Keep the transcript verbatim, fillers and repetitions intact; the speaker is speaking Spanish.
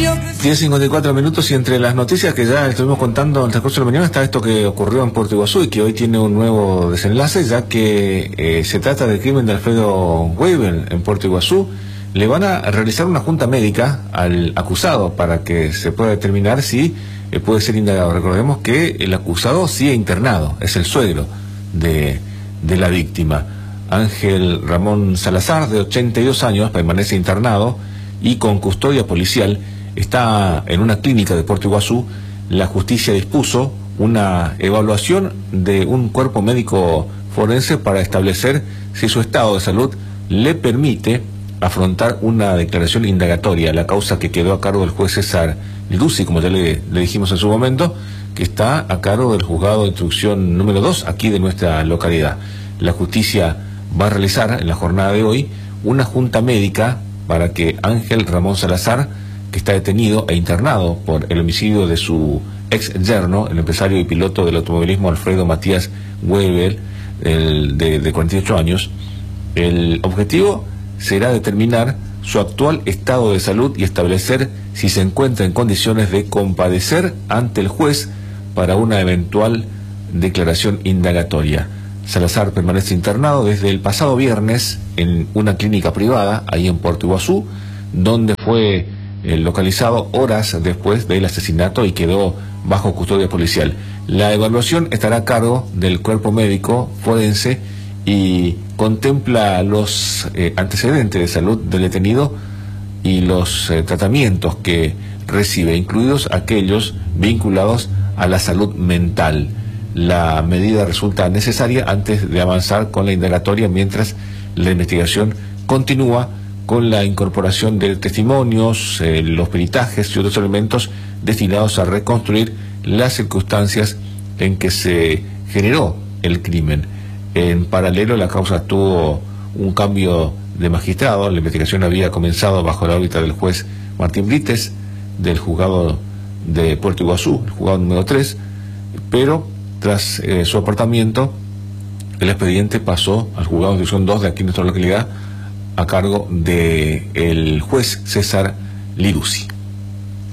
diez cincuenta y cuatro minutos, y entre las noticias que ya estuvimos contando en el transcurso de la mañana está esto que ocurrió en Puerto Iguazú y que hoy tiene un nuevo desenlace, ya que eh, se trata del crimen de Alfredo Weibel en Puerto Iguazú. Le van a realizar una junta médica al acusado para que se pueda determinar si eh, puede ser indagado. Recordemos que el acusado sigue internado, es el suegro de, de la víctima. Ángel Ramón Salazar, de ochenta y dos años, permanece internado y con custodia policial. Está en una clínica de Puerto Iguazú. La justicia dispuso una evaluación de un cuerpo médico forense para establecer si su estado de salud le permite afrontar una declaración indagatoria. La causa que quedó a cargo del juez César Lirusi, como ya le, le dijimos en su momento, que está a cargo del juzgado de instrucción número dos aquí de nuestra localidad. La justicia va a realizar en la jornada de hoy una junta médica para que Ángel Ramón Salazar, que está detenido e internado por el homicidio de su ex yerno, el empresario y piloto del automovilismo Alfredo Matías Weibel, el de, de cuarenta y ocho años, el objetivo será determinar su actual estado de salud y establecer si se encuentra en condiciones de comparecer ante el juez para una eventual declaración indagatoria. Salazar permanece internado desde el pasado viernes en una clínica privada, ahí en Puerto Iguazú, donde fue eh, localizado horas después del asesinato y quedó bajo custodia policial. La evaluación estará a cargo del cuerpo médico forense y contempla los eh, antecedentes de salud del detenido y los eh, tratamientos que recibe, incluidos aquellos vinculados a la salud mental. La medida resulta necesaria antes de avanzar con la indagatoria, mientras la investigación continúa con la incorporación de testimonios, eh, los peritajes y otros elementos destinados a reconstruir las circunstancias en que se generó el crimen. En paralelo, la causa tuvo un cambio de magistrado. La investigación había comenzado bajo la órbita del juez Martín Brites, del juzgado de Puerto Iguazú, el juzgado número tres, pero tras eh, su apartamiento, el expediente pasó al juzgado de instrucción dos de aquí en nuestra localidad, a cargo del juez César Lirusi.